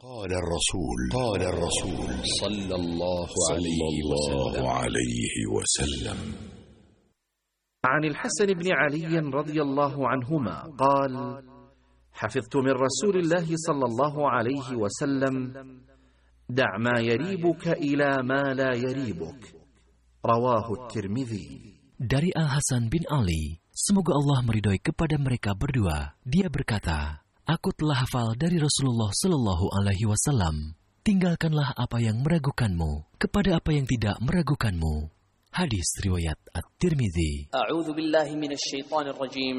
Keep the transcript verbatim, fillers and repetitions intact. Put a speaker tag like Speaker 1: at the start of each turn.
Speaker 1: قال الرسول قال الرسول
Speaker 2: صلى الله
Speaker 1: عليه وسلم
Speaker 3: عن الحسن بن علي رضي الله عنهما قال: حفظت من رسول الله صلى الله عليه وسلم: دع ما يريبك إلى ما لا يريبك. رواه الترمذي.
Speaker 4: Dari Al-Hasan bin Ali, semoga Allah meridhoi kepada mereka berdua, dia berkata, aku telah hafal dari Rasulullah Shallallahu Alaihi Wasallam. Tinggalkanlah apa yang meragukanmu kepada apa yang tidak meragukanmu. Hadis riwayat At-Tirmidzi.
Speaker 5: A'udzu billahi minasy syaithanir rajim.